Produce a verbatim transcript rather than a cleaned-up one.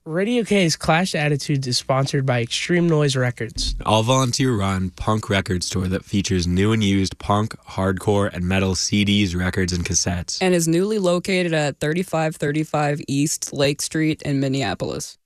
Radio K's Clash Attitudes is sponsored by Extreme Noise Records, an all-volunteer-run punk record store that features new and used punk, hardcore, and metal C Ds, records, and cassettes. And is newly located at thirty-five thirty-five East Lake Street in Minneapolis.